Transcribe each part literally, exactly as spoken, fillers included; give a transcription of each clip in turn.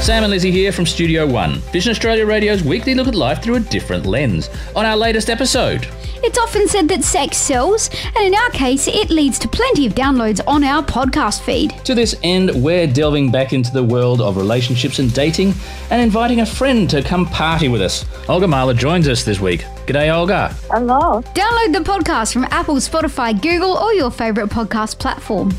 Sam and Lizzie here from Studio One, Vision Australia Radio's weekly look at life through a different lens. On our latest episode, it's often said that sex sells, and in our case, it leads to plenty of downloads on our podcast feed. To this end, we're delving back into the world of relationships and dating and inviting a friend to come party with us. Olga Mahler joins us this week. G'day, Olga. Hello. Download the podcast from Apple, Spotify, Google, or your favourite podcast platform.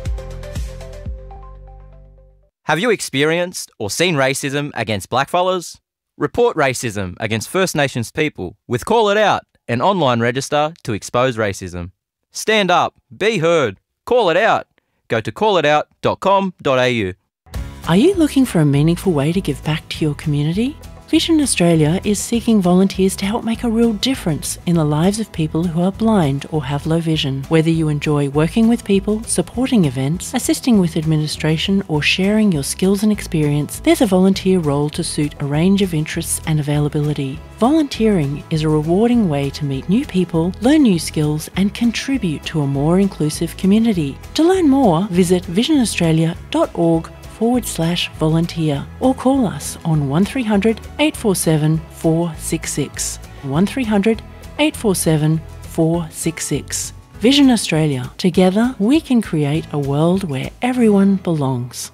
Have you experienced or seen racism against blackfellas? Report racism against First Nations people with Call It Out, an online register to expose racism. Stand up, be heard, call it out. Go to call it out dot com dot a u. Are you looking for a meaningful way to give back to your community? Vision Australia is seeking volunteers to help make a real difference in the lives of people who are blind or have low vision. Whether you enjoy working with people, supporting events, assisting with administration, or sharing your skills and experience, there's a volunteer role to suit a range of interests and availability. Volunteering is a rewarding way to meet new people, learn new skills, and contribute to a more inclusive community. To learn more, visit vision australia dot org forward slash volunteer or call us on one three hundred eight four seven four six six. one three hundred eight four seven four six six. Vision Australia. Together we can create a world where everyone belongs.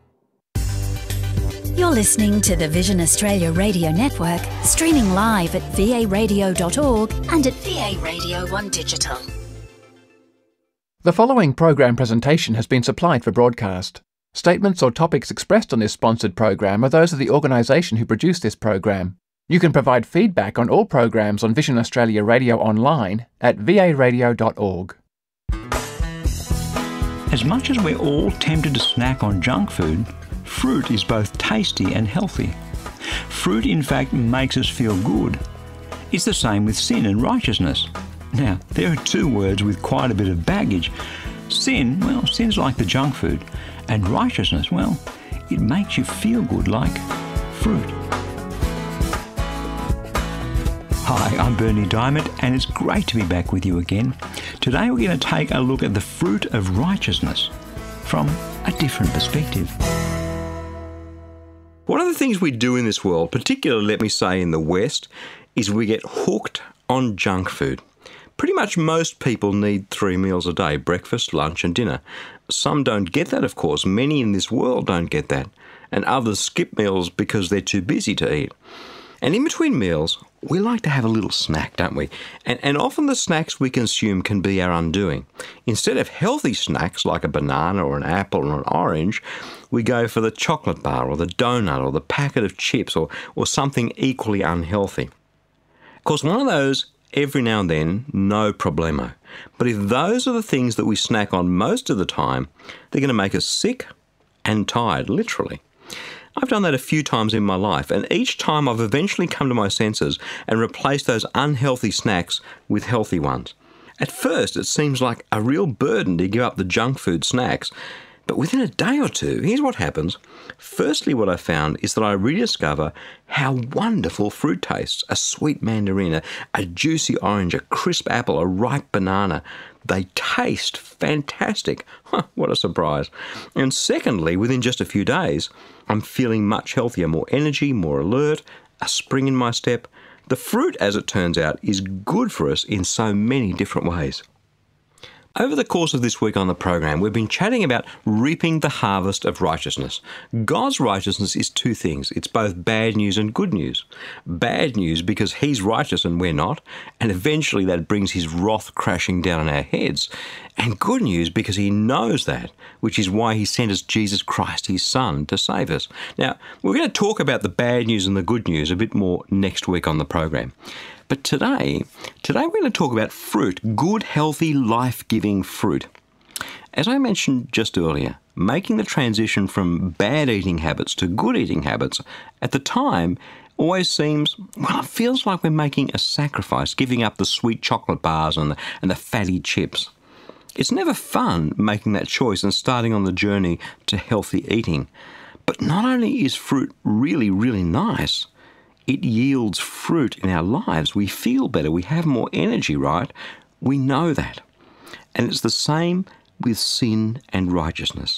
You're listening to the Vision Australia Radio Network, streaming live at v a radio dot org and at V A Radio one Digital. The following program presentation has been supplied for broadcast. Statements or topics expressed on this sponsored program are those of the organisation who produced this program. You can provide feedback on all programs on Vision Australia Radio online at v a radio dot org. As much as we're all tempted to snack on junk food, fruit is both tasty and healthy. Fruit, in fact, makes us feel good. It's the same with sin and righteousness. Now, there are two words with quite a bit of baggage. Sin, well, sin's like the junk food. And righteousness, well, it makes you feel good like fruit. Hi, I'm Bernie Diamond, and it's great to be back with you again. Today we're going to take a look at the fruit of righteousness from a different perspective. One of the things we do in this world, particularly, let me say, in the West, is we get hooked on junk food. Pretty much most people need three meals a day, breakfast, lunch and dinner. Some don't get that, of course. Many in this world don't get that. And others skip meals because they're too busy to eat. And in between meals, we like to have a little snack, don't we? And, and often the snacks we consume can be our undoing. Instead of healthy snacks like a banana or an apple or an orange, we go for the chocolate bar or the donut or the packet of chips or, or something equally unhealthy. Of course, one of those every now and then, no problemo. But if those are the things that we snack on most of the time, they're going to make us sick and tired, literally. I've done that a few times in my life, and each time I've eventually come to my senses and replaced those unhealthy snacks with healthy ones. At first, it seems like a real burden to give up the junk food snacks, but within a day or two, here's what happens. Firstly, what I found is that I rediscover how wonderful fruit tastes. A sweet mandarin, a, a juicy orange, a crisp apple, a ripe banana. They taste fantastic. Huh, what a surprise. And secondly, within just a few days, I'm feeling much healthier, more energy, more alert, a spring in my step. The fruit, as it turns out, is good for us in so many different ways. Over the course of this week on the program, we've been chatting about reaping the harvest of righteousness. God's righteousness is two things. It's both bad news and good news. Bad news because He's righteous and we're not, and eventually that brings His wrath crashing down on our heads. And good news because He knows that, which is why He sent us Jesus Christ, His Son, to save us. Now, we're going to talk about the bad news and the good news a bit more next week on the program. But today, today we're going to talk about fruit, good, healthy, life-giving fruit. As I mentioned just earlier, making the transition from bad eating habits to good eating habits at the time always seems, well, it feels like we're making a sacrifice, giving up the sweet chocolate bars and the, and the fatty chips. It's never fun making that choice and starting on the journey to healthy eating. But not only is fruit really, really nice, it yields fruit in our lives. We feel better. We have more energy, right? We know that. And it's the same with sin and righteousness.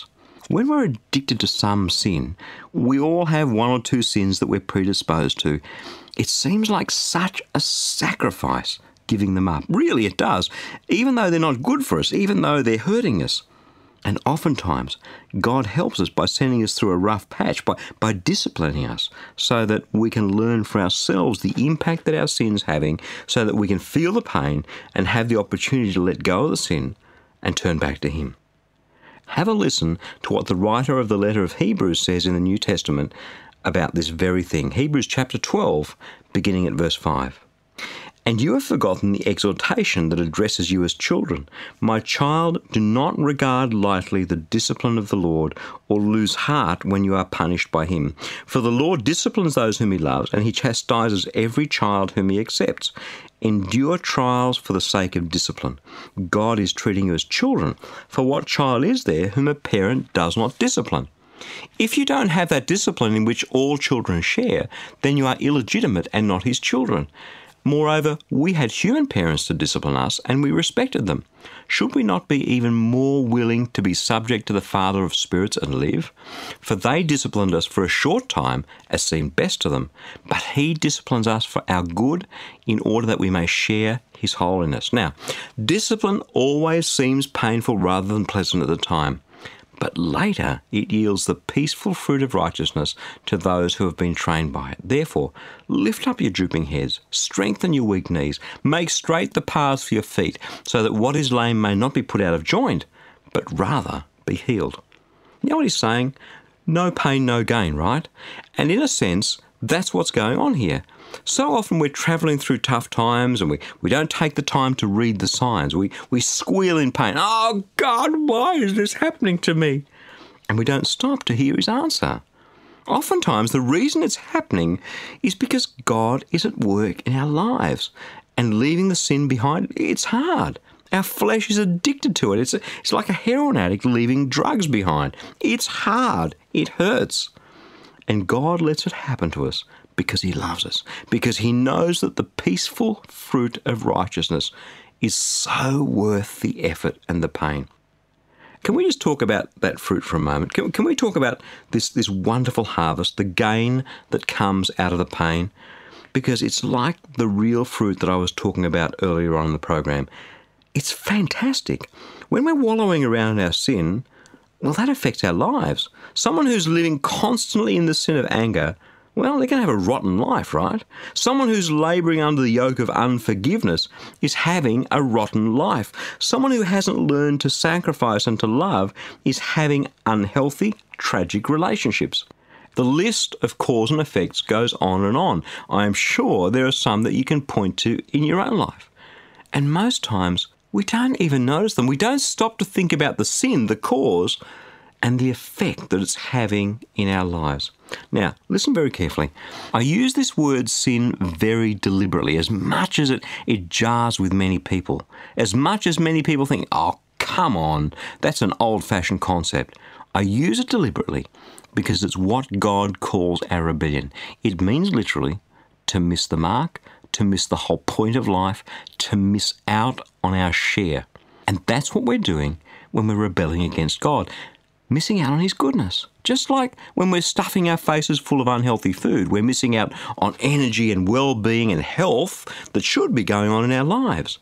When we're addicted to some sin, we all have one or two sins that we're predisposed to. It seems like such a sacrifice giving them up. Really, it does. Even though they're not good for us, even though they're hurting us. And oftentimes, God helps us by sending us through a rough patch, by, by disciplining us, so that we can learn for ourselves the impact that our sin's having, so that we can feel the pain and have the opportunity to let go of the sin and turn back to Him. Have a listen to what the writer of the letter of Hebrews says in the New Testament about this very thing. Hebrews chapter twelve, beginning at verse five. And you have forgotten the exhortation that addresses you as children. My child, do not regard lightly the discipline of the Lord, or lose heart when you are punished by Him. For the Lord disciplines those whom He loves, and He chastises every child whom He accepts. Endure trials for the sake of discipline. God is treating you as children. For what child is there whom a parent does not discipline? If you don't have that discipline in which all children share, then you are illegitimate and not His children. Moreover, we had human parents to discipline us, and we respected them. Should we not be even more willing to be subject to the Father of spirits and live? For they disciplined us for a short time, as seemed best to them, but He disciplines us for our good, in order that we may share His holiness. Now, discipline always seems painful rather than pleasant at the time. But later it yields the peaceful fruit of righteousness to those who have been trained by it. Therefore, lift up your drooping heads, strengthen your weak knees, make straight the paths for your feet, so that what is lame may not be put out of joint, but rather be healed. You know what he's saying? No pain, no gain, right? And in a sense, that's what's going on here. So often we're travelling through tough times and we, we don't take the time to read the signs. We, we squeal in pain. Oh, God, why is this happening to me? And we don't stop to hear His answer. Oftentimes the reason it's happening is because God is at work in our lives, and leaving the sin behind, it's hard. Our flesh is addicted to it. It's, a, it's like a heroin addict leaving drugs behind. It's hard. It hurts. And God lets it happen to us because He loves us, because He knows that the peaceful fruit of righteousness is so worth the effort and the pain. Can we just talk about that fruit for a moment? Can, can we talk about this, this wonderful harvest, the gain that comes out of the pain? Because it's like the real fruit that I was talking about earlier on in the program. It's fantastic. When we're wallowing around in our sin, well, that affects our lives. Someone who's living constantly in the sin of anger, well, they're going to have a rotten life, right? Someone who's labouring under the yoke of unforgiveness is having a rotten life. Someone who hasn't learned to sacrifice and to love is having unhealthy, tragic relationships. The list of cause and effects goes on and on. I am sure there are some that you can point to in your own life. And most times, we don't even notice them. We don't stop to think about the sin, the cause, and the effect that it's having in our lives. Now, listen very carefully. I use this word sin very deliberately, as much as it, it jars with many people. As much as many people think, oh, come on, that's an old-fashioned concept. I use it deliberately because it's what God calls our rebellion. It means literally to miss the mark, to miss the whole point of life, to miss out on our share. And that's what we're doing when we're rebelling against God. Missing out on His goodness. Just like when we're stuffing our faces full of unhealthy food, we're missing out on energy and well-being and health that should be going on in our lives.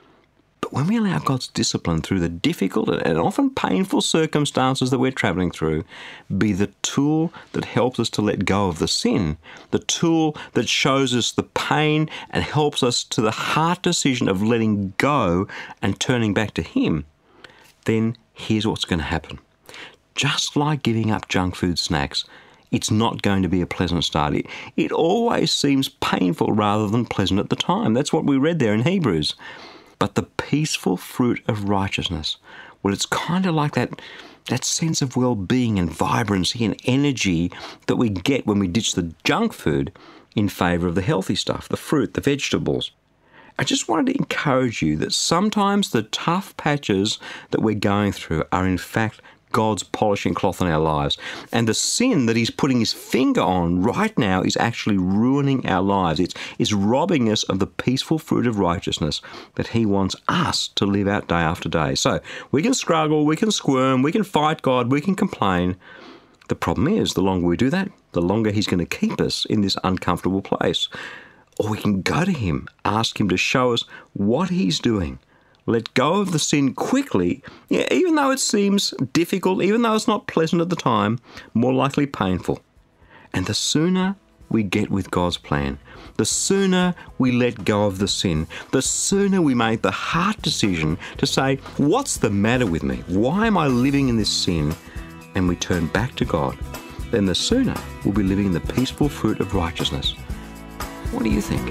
But when we allow God's discipline through the difficult and often painful circumstances that we're travelling through be the tool that helps us to let go of the sin, the tool that shows us the pain and helps us to the hard decision of letting go and turning back to Him, then here's what's going to happen. Just like giving up junk food snacks, it's not going to be a pleasant start. It, it always seems painful rather than pleasant at the time. That's what we read there in Hebrews. But the peaceful fruit of righteousness, well, it's kind of like that, that sense of well-being and vibrancy and energy that we get when we ditch the junk food in favour of the healthy stuff, the fruit, the vegetables. I just wanted to encourage you that sometimes the tough patches that we're going through are in fact God's polishing cloth in our lives. And the sin that he's putting his finger on right now is actually ruining our lives. It's, it's robbing us of the peaceful fruit of righteousness that he wants us to live out day after day. So we can struggle, we can squirm, we can fight God, we can complain. The problem is, the longer we do that, the longer he's going to keep us in this uncomfortable place. Or we can go to him, ask him to show us what he's doing. Let go of the sin quickly, yeah, even though it seems difficult, even though it's not pleasant at the time, more likely painful. And the sooner we get with God's plan, the sooner we let go of the sin, the sooner we make the hard decision to say, what's the matter with me? Why am I living in this sin? And we turn back to God, then the sooner we'll be living the peaceful fruit of righteousness. What do you think?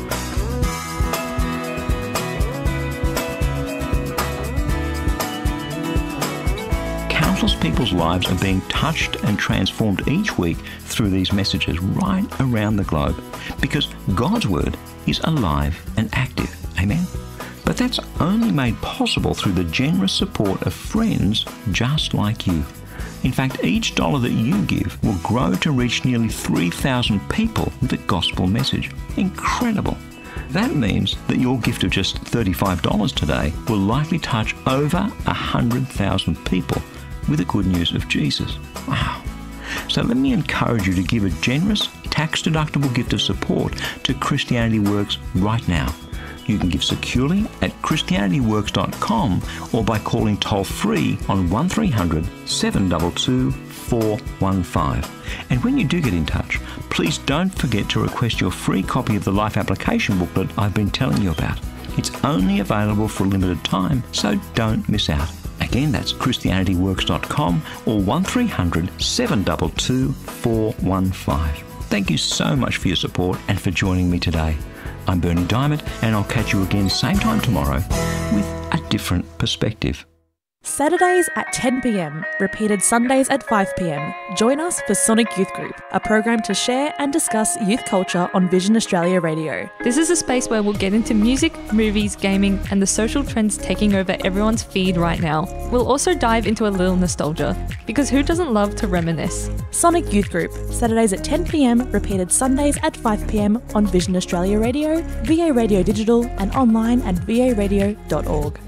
Countless people's lives are being touched and transformed each week through these messages right around the globe, because God's Word is alive and active. Amen? But that's only made possible through the generous support of friends just like you. In fact, each dollar that you give will grow to reach nearly three thousand people with the gospel message. Incredible. That means that your gift of just thirty-five dollars today will likely touch over one hundred thousand people with the good news of Jesus. Wow. So let me encourage you to give a generous, tax-deductible gift of support to Christianity Works right now. You can give securely at christianity works dot com or by calling toll-free on one three hundred, seven two two, four one five. And when you do get in touch, please don't forget to request your free copy of the Life Application booklet I've been telling you about. It's only available for a limited time, so don't miss out. Again, that's christianity works dot com or one three hundred, seven two two, four one five. Thank you so much for your support and for joining me today. I'm Bernie Diamond, and I'll catch you again same time tomorrow with a different perspective. Saturdays at ten p m, repeated Sundays at five p m. Join us for Sonic Youth Group, a program to share and discuss youth culture on Vision Australia Radio. This is a space where we'll get into music, movies, gaming, and the social trends taking over everyone's feed right now. We'll also dive into a little nostalgia, because who doesn't love to reminisce? Sonic Youth Group, Saturdays at ten p m, repeated Sundays at five p m on Vision Australia Radio, V A Radio Digital, and online at v a radio dot org.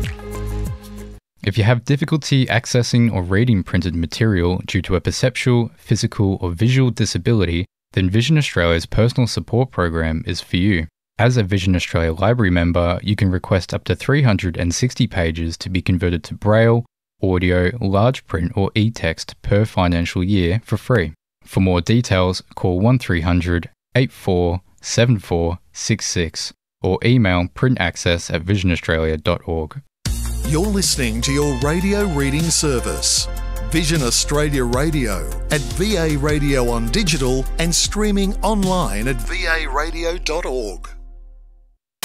If you have difficulty accessing or reading printed material due to a perceptual, physical, or visual disability, then Vision Australia's personal support program is for you. As a Vision Australia Library member, you can request up to three hundred sixty pages to be converted to Braille, audio, large print, or e-text per financial year for free. For more details, call one three hundred, eight four seven four six six or email printaccess at vision australia dot org. You're listening to your radio reading service, Vision Australia Radio, at V A Radio on digital and streaming online at v a radio dot org.